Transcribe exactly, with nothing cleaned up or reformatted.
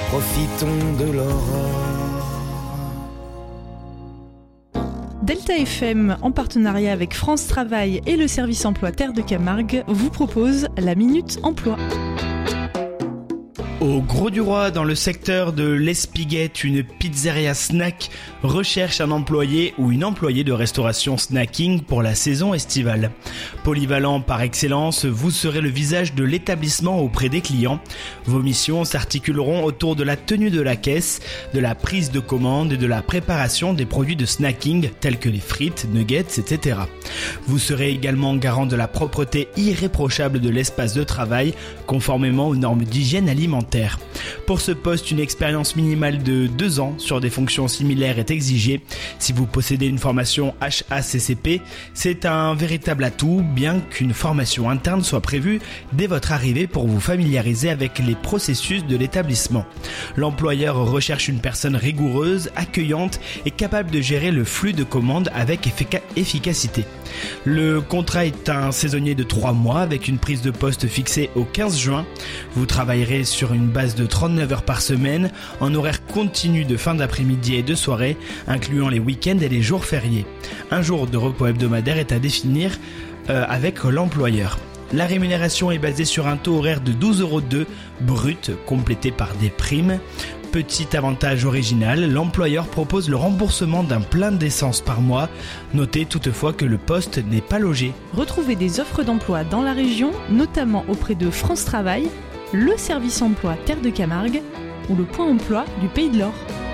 profitons de l'aurore. Delta F M, en partenariat avec France Travail et le service emploi Terre de Camargue, vous propose la Minute Emploi. Au Grau-du-Roi, dans le secteur de l'Espiguette, une pizzeria snack recherche un employé ou une employée de restauration snacking pour la saison estivale. Polyvalent par excellence, vous serez le visage de l'établissement auprès des clients. Vos missions s'articuleront autour de la tenue de la caisse, de la prise de commande et de la préparation des produits de snacking tels que les frites, nuggets, et cetera. Vous serez également garant de la propreté irréprochable de l'espace de travail, conformément aux normes d'hygiène alimentaire. Pour ce poste, une expérience minimale de deux ans sur des fonctions similaires est exigée. Si vous possédez une formation H A C C P, c'est un véritable atout, bien qu'une formation interne soit prévue dès votre arrivée pour vous familiariser avec les processus de l'établissement. L'employeur recherche une personne rigoureuse, accueillante et capable de gérer le flux de commandes avec effic- efficacité. Le contrat est un saisonnier de trois mois avec une prise de poste fixée au quinze juin. Vous travaillerez sur une base de trente-neuf heures par semaine, en horaire continu de fin d'après-midi et de soirée, incluant les week-ends et les jours fériés. Un jour de repos hebdomadaire est à définir euh, avec l'employeur. La rémunération est basée sur un taux horaire de douze euros deux brut, complété par des primes. Petit avantage original, l'employeur propose le remboursement d'un plein d'essence par mois. Notez toutefois que le poste n'est pas logé. Retrouvez des offres d'emploi dans la région, notamment auprès de France Travail, le service emploi Terre de Camargue ou le point emploi du Pays de l'Or.